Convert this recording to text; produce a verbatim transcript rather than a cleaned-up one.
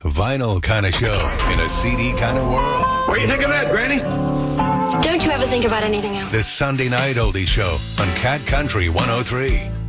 Vinyl kind of show in a C D kind of world. What do you think of that, Granny? Don't you ever think about anything else? This Sunday night oldie show on Cat Country one oh three.